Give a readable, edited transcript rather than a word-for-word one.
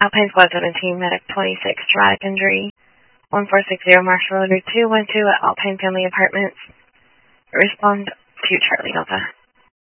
Alpine Squad 17, Medic 26, traumatic injury, 1460 Marshall Road 212 at Alpine Family Apartments. Respond to Charlie Delta.